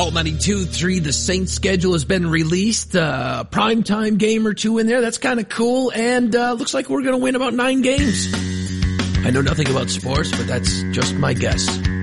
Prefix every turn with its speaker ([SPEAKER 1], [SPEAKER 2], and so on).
[SPEAKER 1] Alt 92.3, the Saints schedule has been released. Primetime game or two in there. That's kind of cool. And looks like we're going to win about 9 games. I know nothing about sports, but that's just my guess.